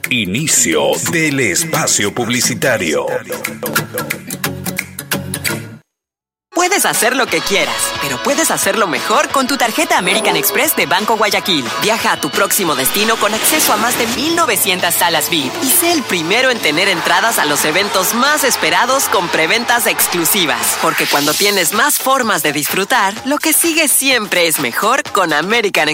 Inicio del espacio publicitario. Puedes hacer lo que quieras, pero puedes hacerlo mejor con tu tarjeta American Express de Banco Guayaquil. Viaja a tu próximo destino con acceso a más de 1,900 salas VIP y sé el primero en tener entradas a los eventos más esperados con preventas exclusivas. Porque cuando tienes más formas de disfrutar, lo que sigue siempre es mejor con American Express.